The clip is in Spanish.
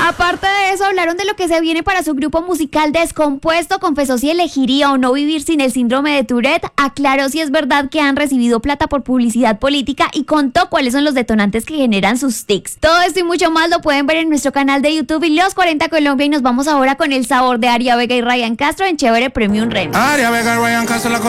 Aparte de eso, hablaron de lo que se viene para su grupo musical Descompuesto, confesó si elegiría o no vivir sin el síndrome de Tourette, aclaró si es verdad que han recibido plata por publicidad política y contó cuáles son los detonantes que generan sus tics. Todo esto y mucho más lo pueden ver en nuestro canal de YouTube y Los 40 Colombia, y nos vamos ahora con el sabor de Aria Vega y Ryan Castro en Chévere Premium Remix. Aria Vega y Ryan Castro, la